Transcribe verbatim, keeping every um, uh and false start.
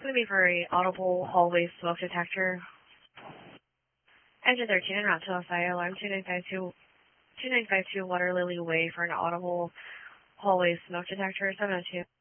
going to be for a audible hallway smoke detector. Engine thirteen and route to L S I, alarm two nine five two, two nine five two Water Lily Way for an audible hallway smoke detector, seven oh two.